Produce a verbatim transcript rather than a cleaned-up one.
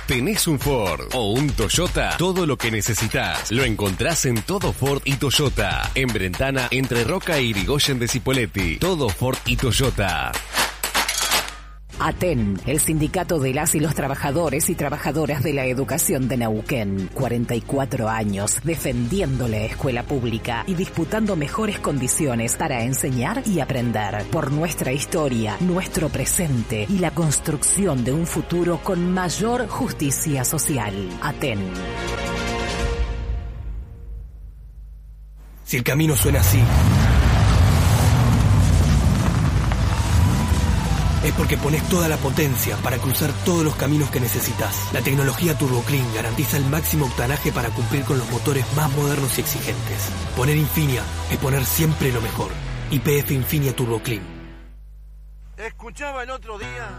¿Tenés un Ford o un Toyota? Todo lo que necesitas lo encontrás en Todo Ford y Toyota. En Brentana, entre Roca e Irigoyen de Cipolletti. Todo Ford y Toyota. ATEN, el sindicato de las y los trabajadores y trabajadoras de la educación de Neuquén. cuarenta y cuatro años defendiendo la escuela pública y disputando mejores condiciones para enseñar y aprender. Por nuestra historia, nuestro presente y la construcción de un futuro con mayor justicia social. ATEN. Si el camino suena así, es porque pones toda la potencia para cruzar todos los caminos que necesitas. La tecnología Turbo Clean garantiza el máximo octanaje para cumplir con los motores más modernos y exigentes. Poner Infinia es poner siempre lo mejor. Y P F Infinia Turbo Clean. Escuchaba el otro día